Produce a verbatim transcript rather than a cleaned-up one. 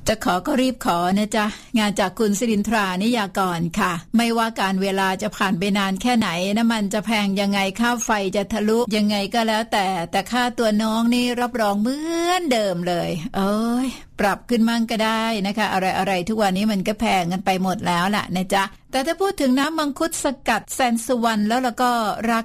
จะขอก็รีบขอนะจ๊ะงานจากคุณสิรินทรานิยากรค่ะไม่ว่าการเวลาจะผ่านไปนานแค่ไหนน้ำมันจะแพงยังไงค่าไฟจะทะลุยังไงก็แล้วแต่แต่ค่าตัวน้องนี่รับรองเหมือนเดิมเลยเอ้ยปรับขึ้นมั่งก็ได้นะคะอะไรๆทุกวันนี้มันก็แพงกันไปหมดแล้วล่ะนะจ๊ะแต่ถ้าพูดถึงน้ำมังคุดสกัดแซนสุวรรณแล้วแล้วก็รา